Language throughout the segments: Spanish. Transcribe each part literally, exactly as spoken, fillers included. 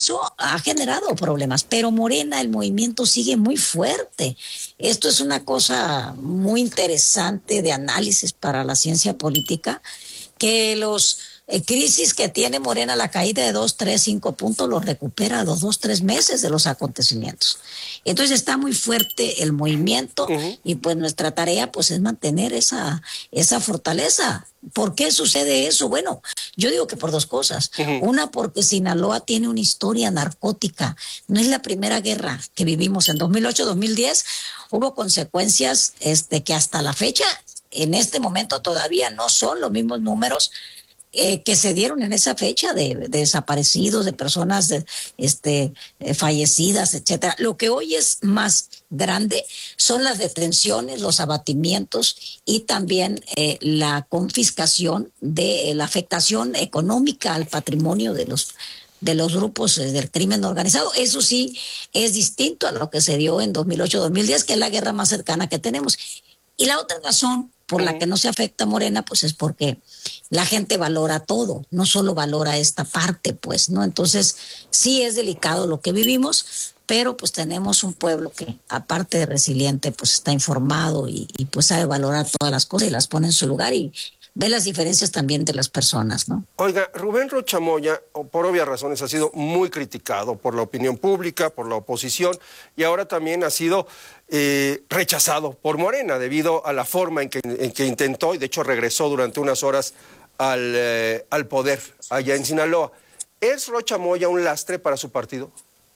eso ha generado problemas, pero Morena, el movimiento sigue muy fuerte. Esto es una cosa muy interesante de análisis para la ciencia política, que los eh, crisis que tiene Morena, la caída de dos, tres, cinco puntos, los recupera a los dos, tres meses de los acontecimientos. Entonces está muy fuerte el movimiento uh-huh. y pues nuestra tarea pues es mantener esa, esa fortaleza. ¿Por qué sucede eso? Bueno, yo digo que por dos cosas. Uh-huh. Una, porque Sinaloa tiene una historia narcótica. No es la primera guerra que vivimos. En dos mil ocho, dos mil diez hubo consecuencias este, que hasta la fecha, en este momento todavía no son los mismos números Eh, que se dieron en esa fecha de, de desaparecidos, de personas de, este, eh, fallecidas, etcétera. Lo que hoy es más grande son las detenciones, los abatimientos y también eh, la confiscación de eh, la afectación económica al patrimonio de los de los grupos eh, del crimen organizado. Eso sí es distinto a lo que se dio en dos mil ocho, dos mil diez, que es la guerra más cercana que tenemos. Y la otra razón por la que no se afecta a Morena, pues es porque la gente valora todo, no solo valora esta parte, pues, ¿no? Entonces, sí es delicado lo que vivimos, pero pues tenemos un pueblo que, aparte de resiliente, pues está informado y, y pues sabe valorar todas las cosas y las pone en su lugar y ve las diferencias también de las personas, ¿no? Oiga, Rubén Rocha Moya, por obvias razones, ha sido muy criticado por la opinión pública, por la oposición, y ahora también ha sido eh, rechazado por Morena debido a la forma en que, en que intentó, y de hecho regresó durante unas horas al, eh, al poder allá en Sinaloa. ¿Es Rocha Moya un lastre para su partido?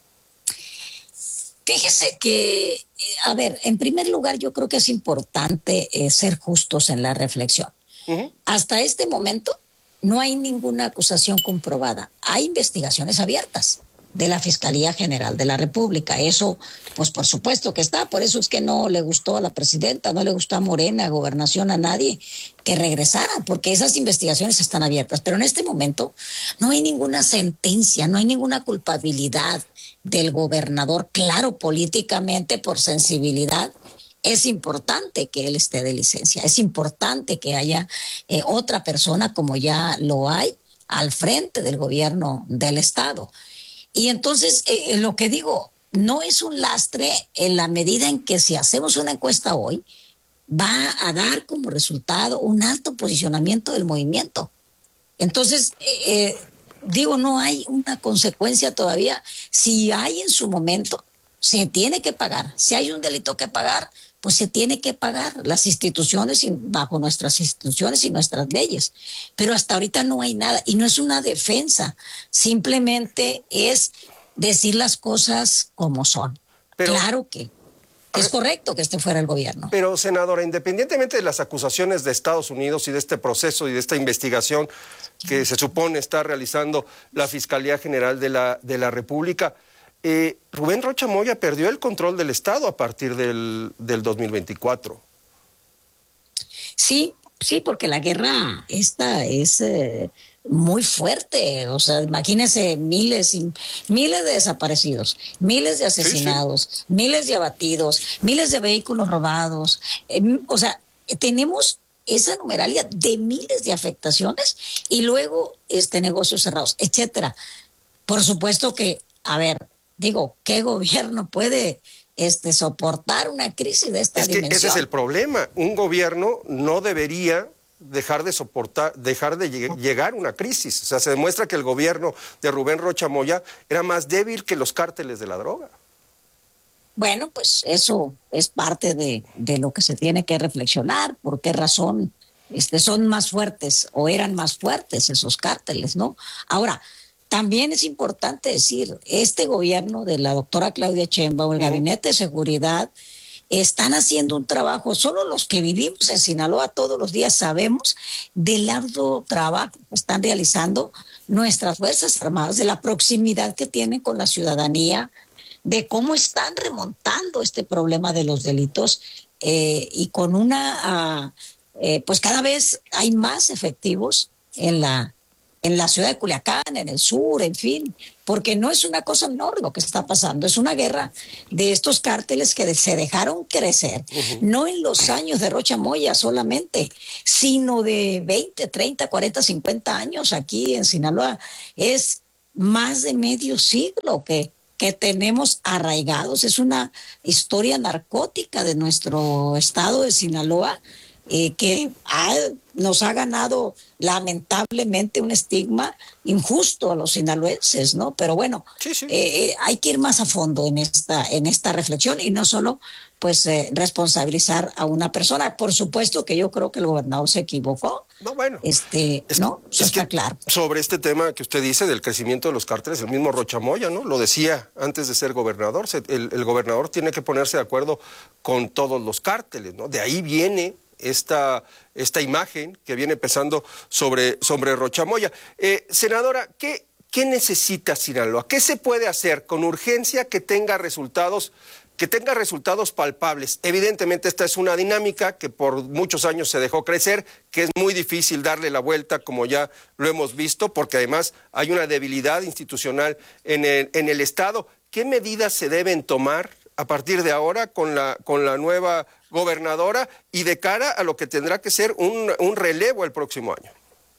Fíjese que, a ver, en primer lugar, yo creo que es importante eh, ser justos en la reflexión. Uh-huh. Hasta este momento no hay ninguna acusación comprobada. Hay investigaciones abiertas de la Fiscalía General de la República. Eso, pues por supuesto que está. Por eso es que no le gustó a la presidenta, no le gustó a Morena, a Gobernación, a nadie que regresara, porque esas investigaciones están abiertas. Pero en este momento no hay ninguna sentencia, no hay ninguna culpabilidad del gobernador. Claro, políticamente, por sensibilidad, es importante que él esté de licencia, es importante que haya eh, otra persona, como ya lo hay, al frente del gobierno del Estado. Y entonces, eh, lo que digo, no es un lastre en la medida en que si hacemos una encuesta hoy, va a dar como resultado un alto posicionamiento del movimiento. Entonces, eh, digo, no hay una consecuencia todavía. Si hay en su momento, se tiene que pagar. Si hay un delito que pagar, pues se tiene que pagar las instituciones bajo nuestras instituciones y nuestras leyes. Pero hasta ahorita no hay nada y no es una defensa, simplemente es decir las cosas como son. Pero, claro que es correcto que este fuera el gobierno. Pero, senadora, independientemente de las acusaciones de Estados Unidos y de este proceso y de esta investigación que se supone está realizando la Fiscalía General de la, de la República, Eh, Rubén Rocha Moya perdió el control del Estado a partir del, del dos mil veinticuatro. Sí, sí, porque la guerra esta es eh, muy fuerte. O sea, imagínense miles y miles de desaparecidos, miles de asesinados, sí, sí. miles de abatidos, miles de vehículos robados. Eh, o sea, tenemos esa numeralia de miles de afectaciones y luego este negocios cerrados, etcétera. Por supuesto que, a ver, digo, ¿qué gobierno puede este, soportar una crisis de esta es que dimensión? Ese es el problema. Un gobierno no debería dejar de soportar, dejar de lleg- llegar a una crisis. O sea, se demuestra que el gobierno de Rubén Rocha Moya era más débil que los cárteles de la droga. Bueno, pues eso es parte de, de lo que se tiene que reflexionar. ¿Por qué razón este, son más fuertes o eran más fuertes esos cárteles, no? Ahora, también es importante decir, este gobierno de la doctora Claudia Sheinbaum, el uh-huh. Gabinete de Seguridad, están haciendo un trabajo, solo los que vivimos en Sinaloa todos los días sabemos del arduo trabajo que están realizando nuestras Fuerzas Armadas, de la proximidad que tienen con la ciudadanía, de cómo están remontando este problema de los delitos eh, y con una, uh, eh, pues cada vez hay más efectivos en la en la ciudad de Culiacán, en el sur, en fin, porque no es una cosa menor lo que está pasando, es una guerra de estos cárteles que se dejaron crecer, uh-huh. no en los años de Rocha Moya solamente, sino de veinte, treinta, cuarenta, cincuenta años aquí en Sinaloa. Es más de medio siglo que, que tenemos arraigados. Es una historia narcótica de nuestro estado de Sinaloa, eh, que ha, nos ha ganado lamentablemente un estigma injusto a los sinaloenses, ¿no? Pero bueno, Sí, sí. eh, hay que ir más a fondo en esta, en esta reflexión y no solo pues eh, responsabilizar a una persona. Por supuesto que yo creo que el gobernador se equivocó. No, bueno. Este, Es, no, eso es está que claro. sobre este tema que usted dice del crecimiento de los cárteles, el mismo Rocha Moya, ¿no? Lo decía antes de ser gobernador. Se, el, el gobernador tiene que ponerse de acuerdo con todos los cárteles, ¿no? De ahí viene esta, esta imagen que viene pesando sobre, sobre Rocha Moya. Eh, senadora, ¿qué, ¿qué necesita Sinaloa? ¿Qué se puede hacer con urgencia que tenga resultados, que tenga resultados palpables? Evidentemente esta es una dinámica que por muchos años se dejó crecer, que es muy difícil darle la vuelta, como ya lo hemos visto, porque además hay una debilidad institucional en el, en el Estado. ¿Qué medidas se deben tomar a partir de ahora con la, con la nueva gobernadora y de cara a lo que tendrá que ser un, un relevo el próximo año?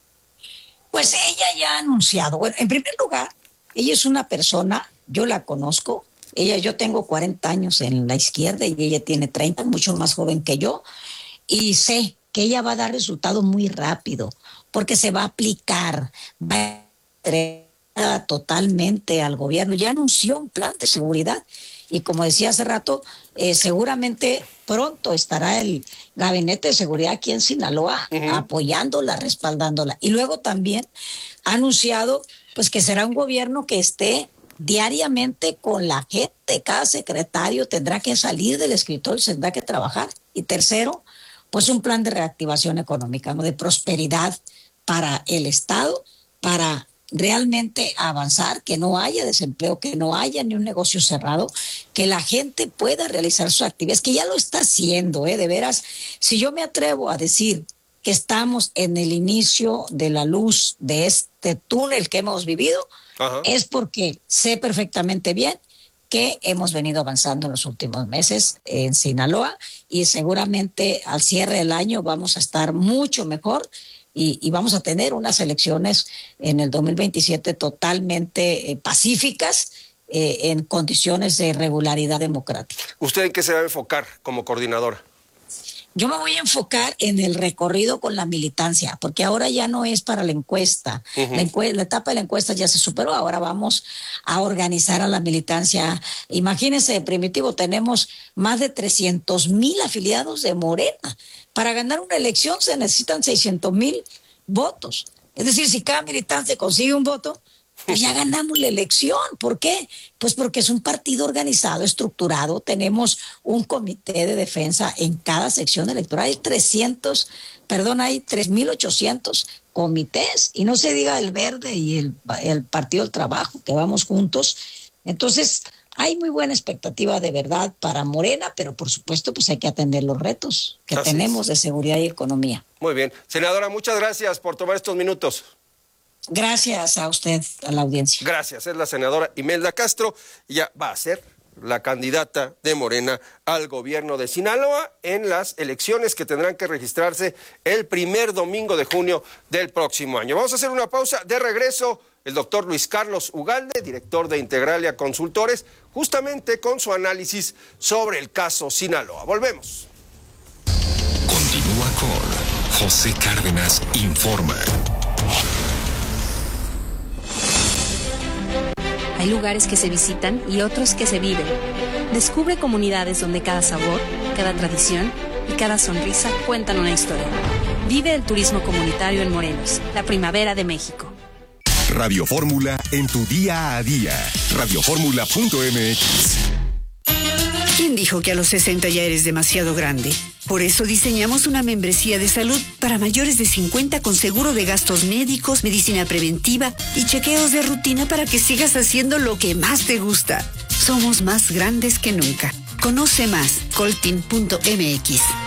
Pues ella ya ha anunciado. Bueno, en primer lugar, ella es una persona, yo la conozco, ella, yo tengo cuarenta años en la izquierda y ella tiene treinta, mucho más joven que yo, y sé que ella va a dar resultado muy rápido, porque se va a aplicar, va a entregar totalmente al gobierno. Ya anunció un plan de seguridad y como decía hace rato, eh, seguramente pronto estará el gabinete de seguridad aquí en Sinaloa, uh-huh, apoyándola, respaldándola. Y luego también ha anunciado pues que será un gobierno que esté diariamente con la gente. Cada secretario tendrá que salir del escritorio, tendrá que trabajar. Y tercero, pues un plan de reactivación económica, ¿no? De prosperidad para el Estado, para realmente avanzar, que no haya desempleo, que no haya ni un negocio cerrado, que la gente pueda realizar sus actividades, que ya lo está haciendo, ¿eh? De veras, si yo me atrevo a decir que estamos en el inicio de la luz de este túnel que hemos vivido, ajá, es porque sé perfectamente bien que hemos venido avanzando en los últimos meses en Sinaloa y seguramente al cierre del año vamos a estar mucho mejor y, y vamos a tener unas elecciones en el dos mil veintisiete totalmente eh, pacíficas, eh, en condiciones de regularidad democrática. ¿Usted en qué se va a enfocar como coordinadora? Yo me voy a enfocar en el recorrido con la militancia, porque ahora ya no es para la encuesta. Uh-huh. La, encue- la etapa de la encuesta ya se superó, ahora vamos a organizar a la militancia. Imagínense, Primitivo, tenemos más de trescientos mil afiliados de Morena. Para ganar una elección se necesitan seiscientos mil votos. Es decir, si cada militante consigue un voto, pues ya ganamos la elección. ¿Por qué? Pues porque es un partido organizado, estructurado. Tenemos un comité de defensa en cada sección electoral. Hay trescientos, perdón, hay tres mil ochocientos comités. Y no se diga el Verde y el, el Partido del Trabajo, que vamos juntos. Entonces, hay muy buena expectativa de verdad para Morena, pero por supuesto, pues hay que atender los retos que Así tenemos es. de seguridad y economía. Muy bien. Senadora, muchas gracias por tomar estos minutos. Gracias a usted, a la audiencia. Gracias, es la senadora Imelda Castro, y ya va a ser la candidata de Morena al gobierno de Sinaloa en las elecciones que tendrán que registrarse el primer domingo de junio del próximo año. Vamos a hacer una pausa. De regreso, el doctor Luis Carlos Ugalde, director de Integralia Consultores, justamente con su análisis sobre el caso Sinaloa. Volvemos. Continúa con José Cárdenas Informa. Hay lugares que se visitan y otros que se viven. Descubre comunidades donde cada sabor, cada tradición y cada sonrisa cuentan una historia. Vive el turismo comunitario en Morelos, la primavera de México. Radio Fórmula en tu día a día. radio fórmula punto m x. ¿Quién dijo que a los sesenta ya eres demasiado grande? Por eso diseñamos una membresía de salud para mayores de cincuenta con seguro de gastos médicos, medicina preventiva y chequeos de rutina para que sigas haciendo lo que más te gusta. Somos más grandes que nunca. Conoce más, coltin punto m x.